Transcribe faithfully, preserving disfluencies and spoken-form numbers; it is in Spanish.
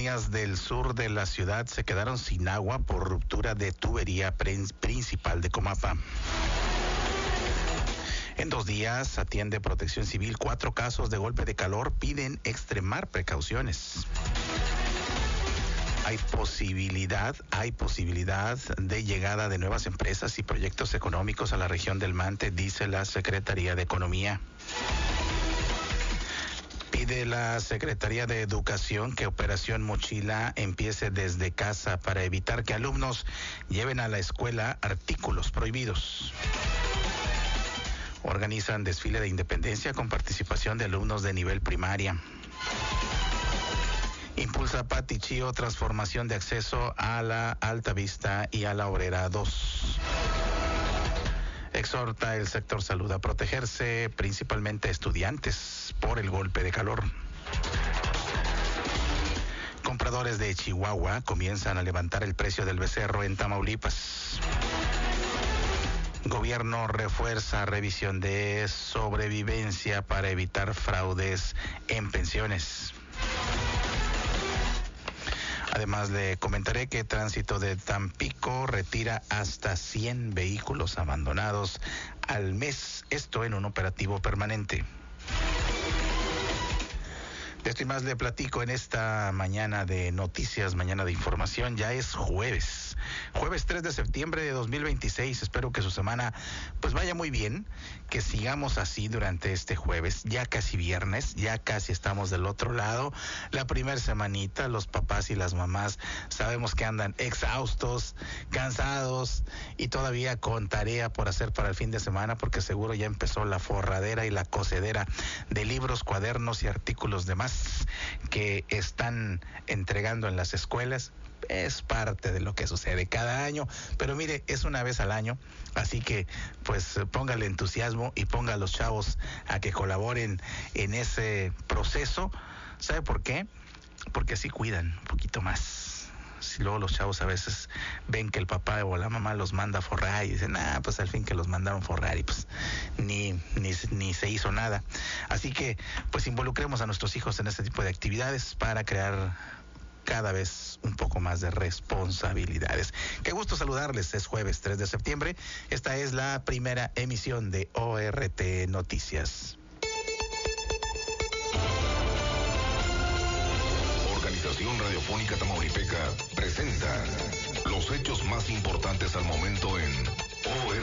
colonias del sur de la ciudad se quedaron sin agua por ruptura de tubería principal de Comapa. En dos días atiende Protección Civil cuatro casos de golpe de calor, piden extremar precauciones. Hay posibilidad, hay posibilidad de llegada de nuevas empresas y proyectos económicos a la región del Mante, dice la Secretaría de Economía. Pide la Secretaría de Educación que Operación Mochila empiece desde casa para evitar que alumnos lleven a la escuela artículos prohibidos. Organizan desfile de independencia con participación de alumnos de nivel primaria. Impulsa Pati Chío transformación de acceso a la Alta Vista y a la Obrera dos. Exhorta el sector salud a protegerse, principalmente estudiantes, por el golpe de calor. Compradores de Chihuahua comienzan a levantar el precio del becerro en Tamaulipas. Gobierno refuerza revisión de sobrevivencia para evitar fraudes en pensiones. Además, le comentaré que Tránsito de Tampico retira hasta cien vehículos abandonados al mes, esto en un operativo permanente. De esto y más le platico en esta mañana de noticias, mañana de información. Ya es jueves, jueves tres de septiembre de dos mil veintiséis. Espero que su semana pues vaya muy bien, que sigamos así durante este jueves, ya casi viernes, ya casi estamos del otro lado. La primer semanita, los papás y las mamás sabemos que andan exhaustos, cansados y todavía con tarea por hacer para el fin de semana, porque seguro ya empezó la forradera y la cocedera de libros, cuadernos y artículos demás que están entregando en las escuelas. Es parte de lo que sucede cada año, pero mire, es una vez al año, así que pues póngale entusiasmo y ponga a los chavos a que colaboren en ese proceso. ¿Sabe por qué? Porque así cuidan un poquito más. Si luego los chavos a veces ven que el papá o la mamá los manda a forrar y dicen, ah, pues al fin que los mandaron forrar y pues ni, ni, ni se hizo nada. Así que pues involucremos a nuestros hijos en este tipo de actividades para crear cada vez un poco más de responsabilidades. Qué gusto saludarles, es jueves tres de septiembre. Esta es la primera emisión de O R T Noticias. Organización Radiofónica Tamaulipeca presenta los hechos más importantes al momento en O R T